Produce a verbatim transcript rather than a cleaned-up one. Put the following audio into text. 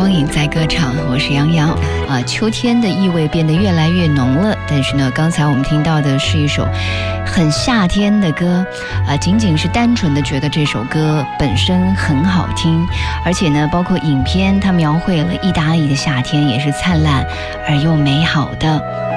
光影在歌场，我是杨洋啊。秋天的意味变得越来越浓了，但是呢，刚才我们听到的是一首很夏天的歌啊，仅仅是单纯的觉得这首歌本身很好听，而且呢，包括影片它描绘了意大利的夏天也是灿烂而又美好的。